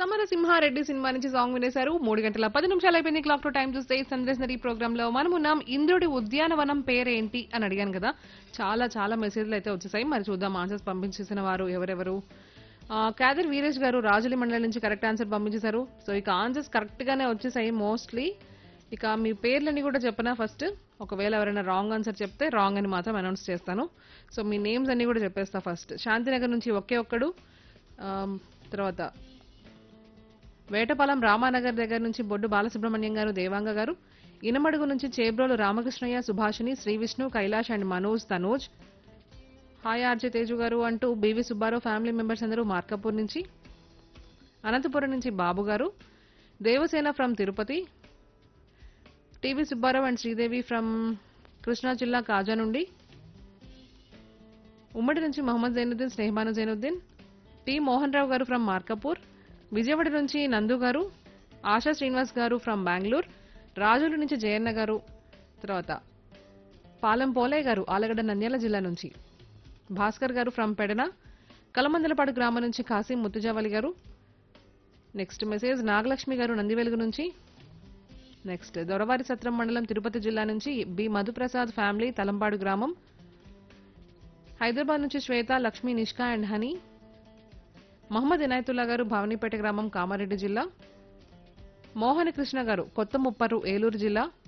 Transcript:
Samarasimha Reddy cinema నుంచి song వినేశారు. 3 గంటల 10 నిమిషాలు అయిపోయింది. క్లాక్ టు టైం చూస్తే సందర్శనరీ ప్రోగ్రామ్ లో మనం ఉన్నాం. ఇంద్రుడి ఉద్యానవనం పేరేంటి అని అడిగాను కదా. చాలా చాలా మెసేజ్లు అయితే వచ్చేసాయి. మరి చూద్దాం ఆన్సర్స్ పంపించేసిన వారు ఎవరెవరు. కాదర్ వీరేష్ గారు రాజులి మండలం నుంచి కరెక్ట్ ఆన్సర్ పంపించేశారు. సో ఇక ఆన్సర్స్ కరెక్ట్ గానే వచ్చేసాయి మోస్ట్లీ. ఇక మీ పేర్లని కూడా చెప్పనా ఫస్ట్. ఒకవేళ ఎవరైనా రాంగ్ ఆన్సర్ చెప్తే రాంగ్ అని మాత్రం అనౌన్స్ చేస్తాను. సో మీ నేమ్స్ అన్ని కూడా చెప్పేస్తా ఫస్ట్. శాంతినగర్ నుంచి ఒకే ఒక్కడు. తర్వాత వేటపాలెం రామానగర్ దగ్గర నుంచి బొడ్డు బాలసుబ్రహ్మణ్యం గారు, దేవాంగ గారు. ఇనమడుగు నుంచి Chebrolu Ramakrishnaiah, Subhashini, Shri Vishnu, Kailash and Manoj, Tanoj. Hi RJ Teju గారు అంటూ బీవీ సుబ్బారావు ఫ్యామిలీ మెంబర్స్ అందరూ మార్కాపూర్ నుంచి. అనంతపురం నుంచి బాబు గారు. Devasena from Tirupati. TV Subbarao and Sridevi from Krishna జిల్లా కాజా నుండి. ఉమ్మడి నుంచి మహమ్మద్ జైనుద్దీన్, స్నేహబాను జైనుద్దీన్. టి మోహన్ రావు గారు ఫ్రమ్ మార్కాపూర్. విజయవాడ నుంచి నందు గారు. ఆశా శ్రీనివాస్ గారు ఫ్రమ్ బెంగళూరు. రాజుల నుంచి జయన్న గారు. తర్వాత పాలెం పోలయ్య గారు ఆలగడ్డ నంద్యాల జిల్లా నుంచి. భాస్కర్ గారు ఫ్రమ్ పెడన. కలమందలపాడు గ్రామం నుంచి కాసిం ముత్తుజావలి గారు. నెక్స్ట్ మెసేజ్ నాగలక్ష్మి గారు నందివెలుగు నుంచి. నెక్స్ట్ దొరవారి సత్రం మండలం తిరుపతి జిల్లా నుంచి బి మధుప్రసాద్ ఫ్యామిలీ తలంపాడు గ్రామం. హైదరాబాద్ నుంచి శ్వేత, లక్ష్మి, నిష్కా అండ్ హనీ. మహమ్మద్ ఇనాయతుల్లా గారు భవానీపేట గ్రామం కామారెడ్డి జిల్లా. మోహన కృష్ణ గారు కొత్త ముప్పరు ఏలూరు జిల్లా.